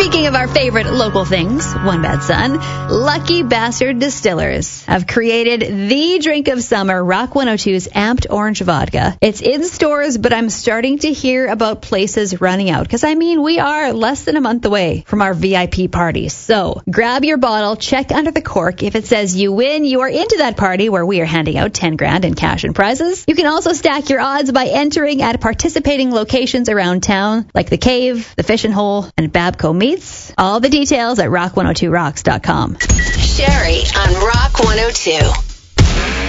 Speaking of our favorite local things, One Bad Son, Lucky Bastard Distillers have created the drink of summer, Rock 102's Amped Orange Vodka. It's in stores, but I'm starting to hear about places running out. Because, we are less than a month away from our VIP party. So grab your bottle, check under the cork. If it says you win, you are into that party where we are handing out 10 grand in cash and prizes. You can also stack your odds by entering at participating locations around town, like The Cave, The Fishing Hole, and Babco Meats. All the details at rock102rocks.com. Sherry on Rock 102.